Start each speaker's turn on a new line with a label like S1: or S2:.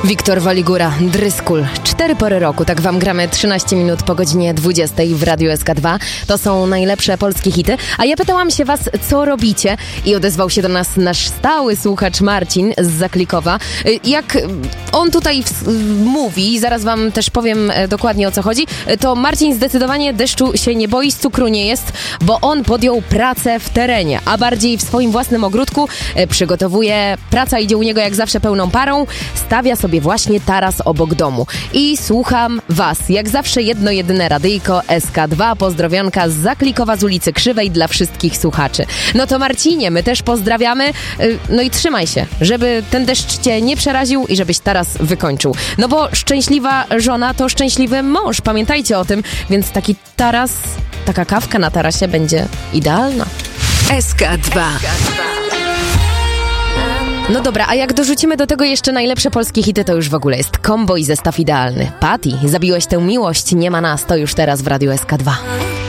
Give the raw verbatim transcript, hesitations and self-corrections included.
S1: Wiktor Waligura, Dryskul. Cztery pory roku, tak wam gramy trzynaście minut po godzinie dwudziestej w Radiu S K dwa. To są najlepsze polskie hity. A ja pytałam się was, co robicie? I odezwał się do nas nasz stały słuchacz Marcin z Zaklikowa. Jak on tutaj w- mówi, zaraz wam też powiem dokładnie o co chodzi, to Marcin zdecydowanie deszczu się nie boi, z cukru nie jest, bo on podjął pracę w terenie, a bardziej w swoim własnym ogródku. Przygotowuje, praca idzie u niego jak zawsze pełną parą, stawia sobie właśnie taras obok domu. I słucham was, jak zawsze jedno jedyne radyjko S K dwa, pozdrowionka z Zaklikowa z ulicy Krzywej dla wszystkich słuchaczy. No to Marcinie, my też pozdrawiamy, no i trzymaj się, żeby ten deszcz cię nie przeraził i żebyś taras wykończył. No bo szczęśliwa żona to szczęśliwy mąż, pamiętajcie o tym, więc taki taras, taka kawka na tarasie będzie idealna.
S2: S K dwa.
S1: No dobra, a jak dorzucimy do tego jeszcze najlepsze polskie hity, to już w ogóle jest kombo i zestaw idealny. Patty, zabiłeś tę miłość, nie ma nas, to już teraz w Radiu S K dwa.